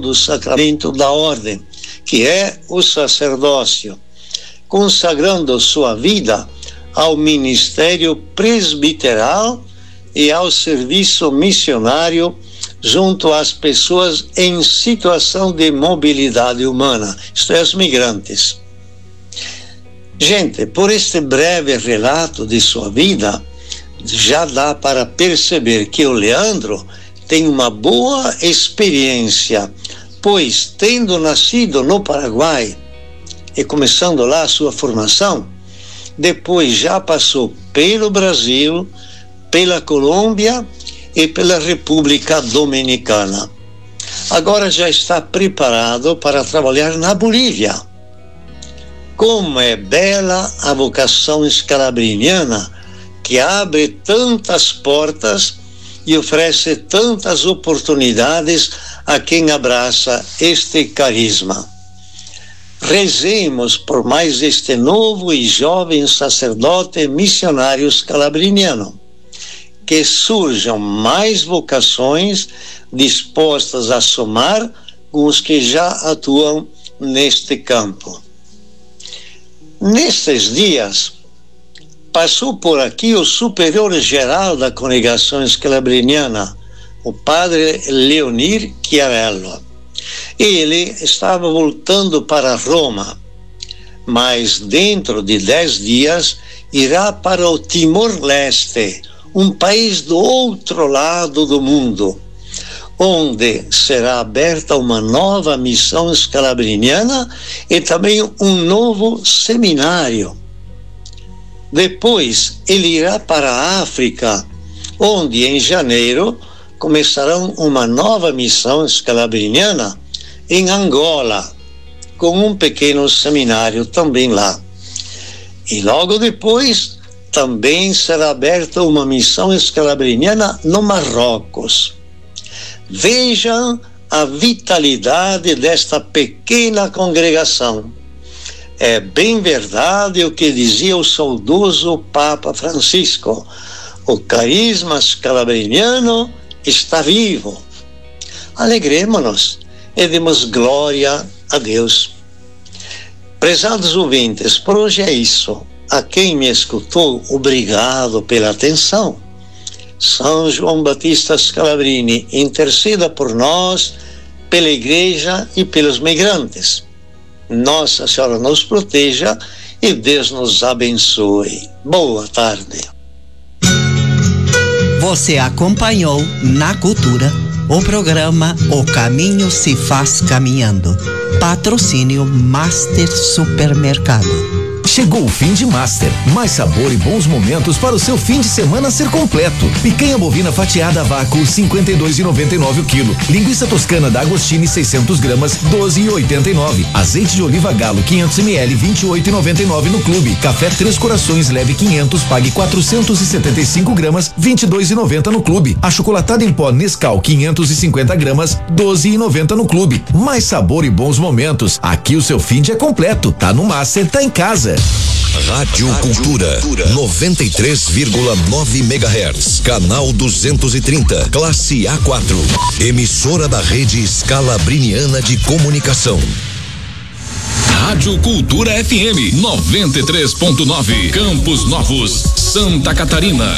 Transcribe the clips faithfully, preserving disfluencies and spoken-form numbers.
do sacramento da ordem, que é o sacerdócio, consagrando sua vida ao ministério presbiteral e ao serviço missionário junto às pessoas em situação de mobilidade humana, isto é, os migrantes. Gente, por este breve relato de sua vida, já dá para perceber que o Leandro tem uma boa experiência, pois, tendo nascido no Paraguai e começando lá a sua formação, depois já passou pelo Brasil, pela Colômbia e pela República Dominicana. Agora já está preparado para trabalhar na Bolívia. Como é bela a vocação escalabriniana, que abre tantas portas e oferece tantas oportunidades a quem abraça este carisma. Rezemos por mais este novo e jovem sacerdote missionário escalabriniano, que surjam mais vocações dispostas a somar com os que já atuam neste campo. Nestes dias, passou por aqui o superior-geral da congregação escalabriniana, o padre Leonir Chiarello. Ele estava voltando para Roma, mas dentro de dez dias irá para o Timor-Leste, um país do outro lado do mundo, onde será aberta uma nova missão escalabriniana e também um novo seminário. Depois ele irá para a África, onde em janeiro começarão uma nova missão escalabriniana em Angola, com um pequeno seminário também lá. E logo depois também será aberta uma missão escalabriniana no Marrocos. Vejam a vitalidade desta pequena congregação. É bem verdade o que dizia o saudoso Papa Francisco: o carisma escalabriniano está vivo. Alegremos-nos e demos glória a Deus. Prezados ouvintes, por hoje é isso. A quem me escutou, obrigado pela atenção. São João Batista Scalabrini, interceda por nós, pela igreja e pelos migrantes. Nossa Senhora nos proteja e Deus nos abençoe. Boa tarde. Você acompanhou na Cultura o programa O Caminho se Faz Caminhando. Patrocínio Master Supermercado. Chegou o fim de Master. Mais sabor e bons momentos para o seu fim de semana ser completo. Picanha bovina fatiada a vácuo, cinquenta e dois reais e noventa e nove o quilo. Linguiça toscana da Agostini, seiscentos gramas, doze reais e oitenta e nove. Azeite de oliva Galo, quinhentos mililitros, vinte e oito reais e noventa e nove no Clube. Café Três Corações leve quinhentos, pague quatrocentos e setenta e cinco gramas, vinte e dois reais e noventa no Clube. Achocolatado em pó Nescau, quinhentos e cinquenta gramas, doze reais e noventa no Clube. Mais sabor e bons momentos. Aqui o seu fim de é completo. Tá no Master, tá em casa. Rádio Cultura, noventa e três vírgula nove megahertz, canal duzentos e trinta, classe A quatro, emissora da rede Scalabriniana de Comunicação. Rádio Cultura F M noventa e três ponto nove, Campos Novos, Santa Catarina.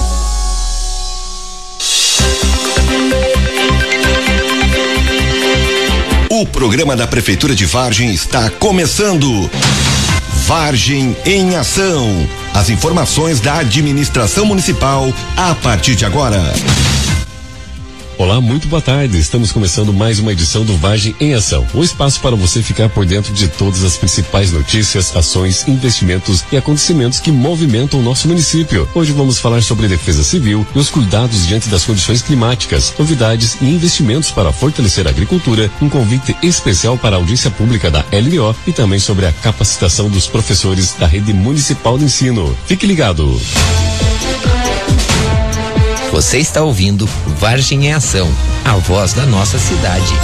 O programa da Prefeitura de Vargem está começando. Vargem em Ação. As informações da administração municipal a partir de agora. Olá, muito boa tarde. Estamos começando mais uma edição do Vargem em Ação. Um espaço para você ficar por dentro de todas as principais notícias, ações, investimentos e acontecimentos que movimentam o nosso município. Hoje vamos falar sobre defesa civil e os cuidados diante das condições climáticas, novidades e investimentos para fortalecer a agricultura, um convite especial para a audiência pública da L M O e também sobre a capacitação dos professores da rede municipal de ensino. Fique ligado. Você está ouvindo Vargem em Ação, a voz da nossa cidade.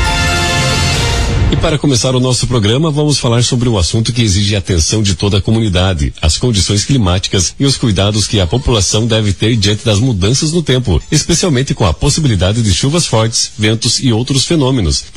E para começar o nosso programa, vamos falar sobre um assunto que exige a atenção de toda a comunidade, as condições climáticas e os cuidados que a população deve ter diante das mudanças no tempo, especialmente com a possibilidade de chuvas fortes, ventos e outros fenômenos.